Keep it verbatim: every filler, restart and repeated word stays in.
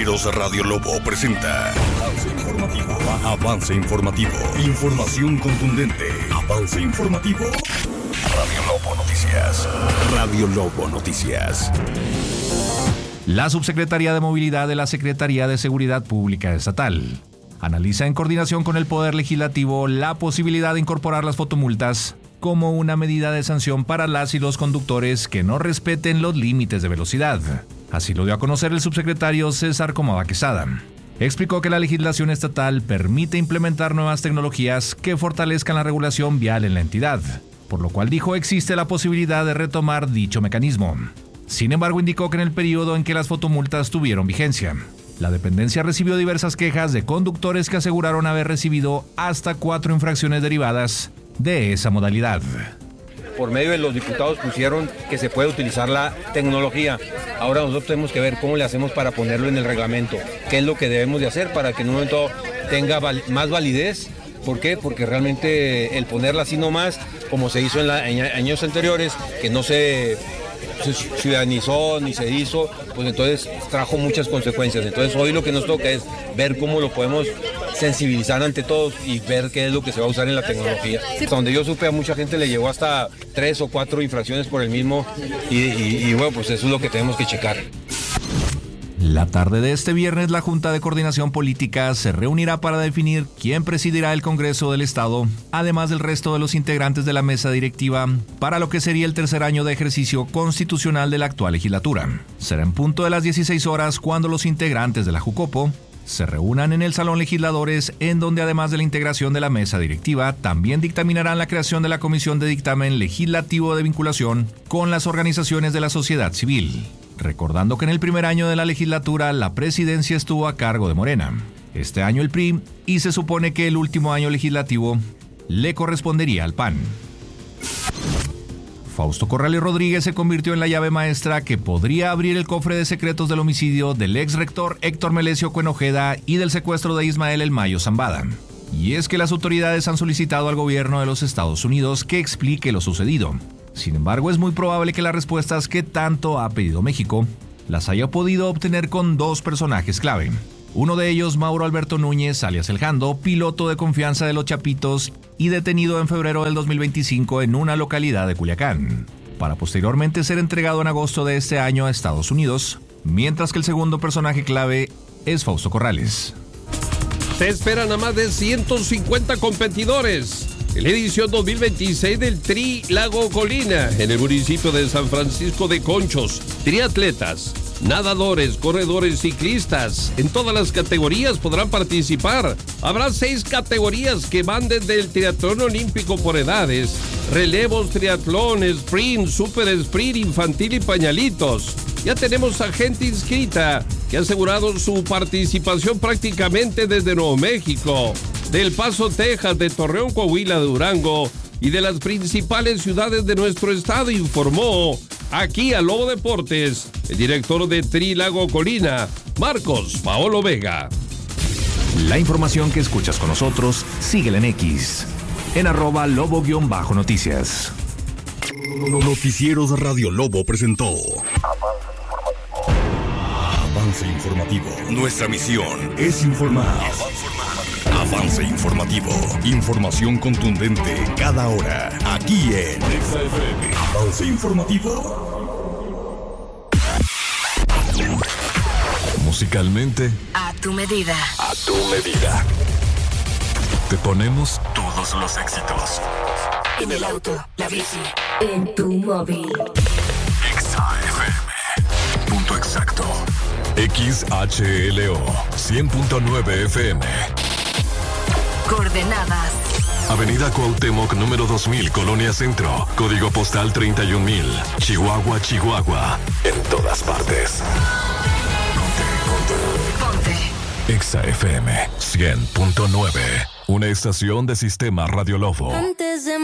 Noticieros Radio Lobo presenta Avance Informativo. Avance Informativo. Información contundente. Avance Informativo. Radio Lobo Noticias. Radio Lobo Noticias. La Subsecretaría de Movilidad de la Secretaría de Seguridad Pública Estatal analiza en coordinación con el Poder Legislativo la posibilidad de incorporar las fotomultas como una medida de sanción para las y los conductores que no respeten los límites de velocidad. Así lo dio a conocer el subsecretario César Comava Quesada. Explicó que la legislación estatal permite implementar nuevas tecnologías que fortalezcan la regulación vial en la entidad, por lo cual dijo existe la posibilidad de retomar dicho mecanismo. Sin embargo, indicó que en el periodo en que las fotomultas tuvieron vigencia, la dependencia recibió diversas quejas de conductores que aseguraron haber recibido hasta cuatro infracciones derivadas de esa modalidad. Por medio de los diputados pusieron que se puede utilizar la tecnología. Ahora nosotros tenemos que ver cómo le hacemos para ponerlo en el reglamento. ¿Qué es lo que debemos de hacer para que en un momento tenga val- más validez? ¿Por qué? Porque realmente el ponerla así nomás, como se hizo en, la, en años anteriores, que no se ciudadanizó ni se hizo, pues entonces trajo muchas consecuencias. Entonces hoy lo que nos toca es ver cómo lo podemos sensibilizar ante todos y ver qué es lo que se va a usar en la tecnología. Hasta donde yo supe, a mucha gente le llegó hasta tres o cuatro infracciones por el mismo y, y, y bueno, pues eso es lo que tenemos que checar. La tarde de este viernes, la Junta de Coordinación Política se reunirá para definir quién presidirá el Congreso del Estado, además del resto de los integrantes de la mesa directiva, para lo que sería el tercer año de ejercicio constitucional de la actual legislatura. Será en punto de las dieciséis horas cuando los integrantes de la Jucopo se reúnan en el Salón Legisladores, en donde además de la integración de la mesa directiva, también dictaminarán la creación de la Comisión de Dictamen Legislativo de Vinculación con las organizaciones de la sociedad civil. Recordando que en el primer año de la legislatura la presidencia estuvo a cargo de Morena, este año el P R I, y se supone que el último año legislativo le correspondería al P A N. Fausto Corrales Rodríguez se convirtió en la llave maestra que podría abrir el cofre de secretos del homicidio del ex rector Héctor Melesio Cuenojeda y del secuestro de Ismael El Mayo Zambada. Y es que las autoridades han solicitado al gobierno de los Estados Unidos que explique lo sucedido. Sin embargo, es muy probable que las respuestas que tanto ha pedido México las haya podido obtener con dos personajes clave. Uno de ellos, Mauro Alberto Núñez, alias El Jando, piloto de confianza de los Chapitos y detenido en febrero del dos mil veinticinco en una localidad de Culiacán, para posteriormente ser entregado en agosto de este año a Estados Unidos, mientras que el segundo personaje clave es Fausto Corrales. Se esperan a más de ciento cincuenta competidores en la edición dos mil veintiséis del Tri Lago Colina, en el municipio de San Francisco de Conchos. Triatletas, nadadores, corredores, ciclistas, en todas las categorías podrán participar. Habrá seis categorías que van desde el triatlón olímpico por edades, relevos, triatlón, sprint, super sprint, infantil y pañalitos. Ya tenemos a gente inscrita que ha asegurado su participación prácticamente desde Nuevo México, del Paso, Texas, de Torreón, Coahuila, de Durango y de las principales ciudades de nuestro estado, informó aquí a Lobo Deportes el director de Tri Lago Colina, Marcos Paolo Vega. La información que escuchas con nosotros, síguela en X, en arroba lobo-noticias. Noticieros Radio Lobo presentó Avance Informativo. Nuestra misión es informar. Avance Informativo. Información contundente cada hora. Aquí en Avance Informativo. Musicalmente, a tu medida. A tu medida. Te ponemos todos los éxitos. En el auto, la bici, en tu móvil. X A F M. Punto exacto. X H L O cien punto nueve F M. Coordenadas: Avenida Cuauhtémoc, número dos mil, Colonia Centro. Código postal treinta y un mil. Chihuahua, Chihuahua. En todas partes. Ponte, ponte. Ponte. Exa F M cien punto nueve. Una estación de Sistema Radio Lobo. Antes de